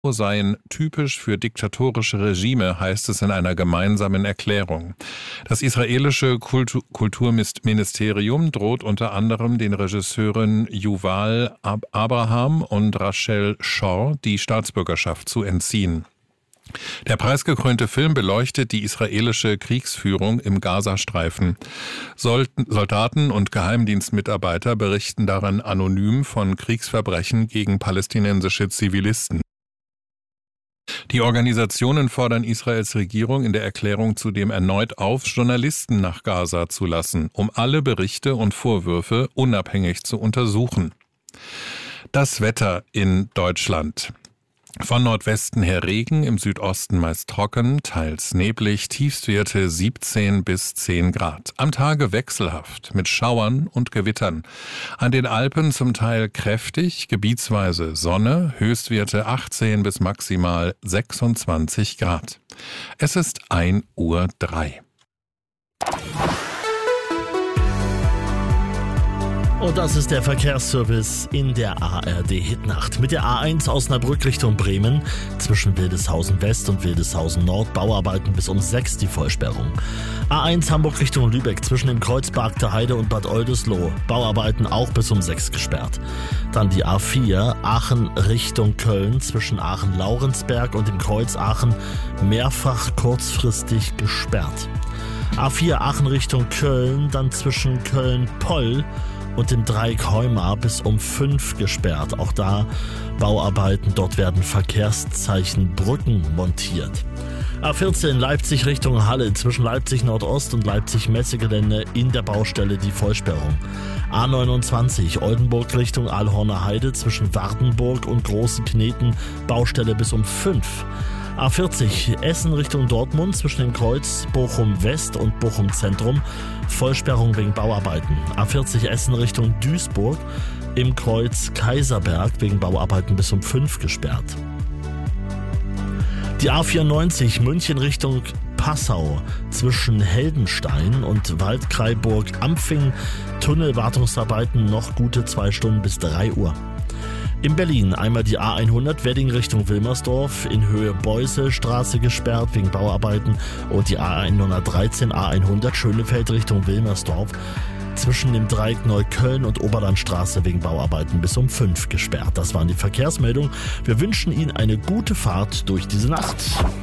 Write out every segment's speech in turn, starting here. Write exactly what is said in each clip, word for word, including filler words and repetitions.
seien typisch für diktatorische Regime, heißt es in einer gemeinsamen Erklärung. Das israelische Kultu- Kulturministerium droht unter anderem den Regisseuren Yuval Ab- Abraham und Rachel Shor die Staatsbürgerschaft zu entziehen. Der preisgekrönte Film beleuchtet die israelische Kriegsführung im Gazastreifen. Soldaten und Geheimdienstmitarbeiter berichten darin anonym von Kriegsverbrechen gegen palästinensische Zivilisten. Die Organisationen fordern Israels Regierung in der Erklärung zudem erneut auf, Journalisten nach Gaza zu lassen, um alle Berichte und Vorwürfe unabhängig zu untersuchen. Das Wetter in Deutschland. Von Nordwesten her Regen, im Südosten meist trocken, teils neblig, Tiefstwerte siebzehn bis zehn Grad. Am Tage wechselhaft, mit Schauern und Gewittern. An den Alpen zum Teil kräftig, gebietsweise Sonne, Höchstwerte achtzehn bis maximal sechsundzwanzig Grad. Es ist ein Uhr drei. Und das ist der Verkehrsservice in der A R D-Hitnacht. Mit der A eins Osnabrück Richtung Bremen, zwischen Wildeshausen West und Wildeshausen Nord, Bauarbeiten bis um sechs die Vollsperrung. A eins Hamburg Richtung Lübeck, zwischen dem Kreuz Barkter Heide und Bad Oldesloe, Bauarbeiten auch bis um sechs gesperrt. Dann die A vier Aachen Richtung Köln, zwischen Aachen-Laurensberg und dem Kreuz Aachen, mehrfach kurzfristig gesperrt. A vier Aachen Richtung Köln, dann zwischen Köln-Poll und dem Dreieck Heumar bis um fünf gesperrt. Auch da Bauarbeiten, dort werden Verkehrszeichen Brücken montiert. A vierzehn Leipzig Richtung Halle, zwischen Leipzig Nordost und Leipzig Messegelände in der Baustelle die Vollsperrung. A neunundzwanzig Oldenburg Richtung Aalhorner Heide, zwischen Wardenburg und Großen Kneten, Baustelle bis um fünf. A vierzig Essen Richtung Dortmund, zwischen dem Kreuz Bochum West und Bochum Zentrum, Vollsperrung wegen Bauarbeiten. A vierzig Essen Richtung Duisburg, im Kreuz Kaiserberg wegen Bauarbeiten bis um fünf gesperrt. Die A vierundneunzig München Richtung Passau, zwischen Heldenstein und Waldkraiburg-Ampfing, Tunnelwartungsarbeiten noch gute zwei Stunden bis drei Uhr. In Berlin einmal die A hundert Wedding Richtung Wilmersdorf, in Höhe Beuse-Straße gesperrt wegen Bauarbeiten, und die A hundertdreizehn A hundert Schönefeld Richtung Wilmersdorf, zwischen dem Dreieck Neukölln und Oberlandstraße wegen Bauarbeiten bis um fünf gesperrt. Das waren die Verkehrsmeldungen. Wir wünschen Ihnen eine gute Fahrt durch diese Nacht.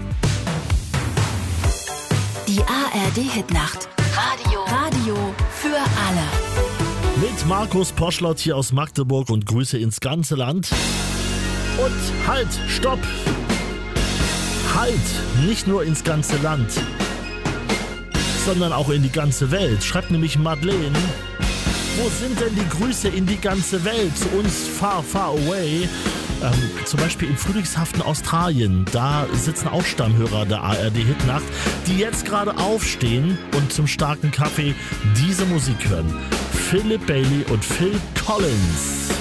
Die A R D-Hitnacht. Radio. Radio für alle. Mit Markus Poschlott hier aus Magdeburg und Grüße ins ganze Land. Und halt, stopp! Halt, nicht nur ins ganze Land, sondern auch in die ganze Welt. Schreibt nämlich Madeleine. Wo sind denn die Grüße in die ganze Welt? Zu uns far, far away. Ähm, zum Beispiel im frühlingshaften Australien. Da sitzen auch Stammhörer der A R D-Hitnacht, die jetzt gerade aufstehen und zum starken Kaffee diese Musik hören. Philip Bailey und Phil Collins.